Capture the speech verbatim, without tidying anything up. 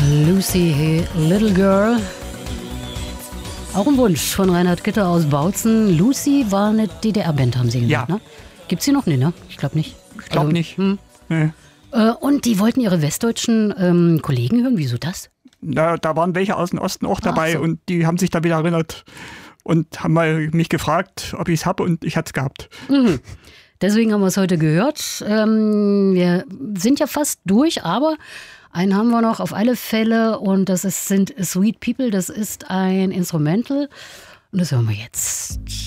Lucy, hey, Little Girl. Auch ein Wunsch von Reinhard Gitter aus Bautzen. Lucy war eine D D R-Band, haben Sie gesagt, Ja. ne? Gibt's sie noch? Nee, ne? Ich glaube nicht. Ich glaube Also, nicht. Hm. Nee. Äh, und die wollten ihre westdeutschen ähm, Kollegen hören. Wieso das? Da, da waren welche aus dem Osten auch dabei so. und die haben sich da wieder erinnert und haben mal mich gefragt, ob ich es habe, und ich hatte es gehabt. Mhm. Deswegen haben wir es heute gehört. Ähm, wir sind ja fast durch, aber einen haben wir noch auf alle Fälle und das ist, sind Sweet People. Das ist ein Instrumental und das hören wir jetzt.